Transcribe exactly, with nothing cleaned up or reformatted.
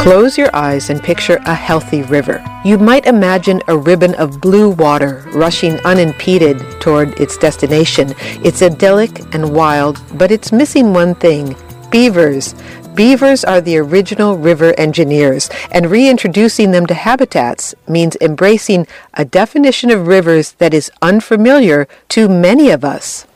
Close your eyes and picture a healthy river. You might imagine a ribbon of blue water rushing unimpeded toward its destination. It's idyllic and wild, but it's missing one thing: beavers. Beavers are the original river engineers, and reintroducing them to habitats means embracing a definition of rivers that is unfamiliar to many of us.